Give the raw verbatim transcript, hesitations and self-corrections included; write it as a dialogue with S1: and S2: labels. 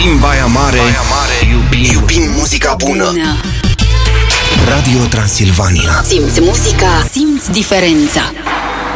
S1: Din Baia Mare, Baia Mare iubim, iubim muzica bună. bună Radio Transilvania.
S2: Simți muzica, simți diferența.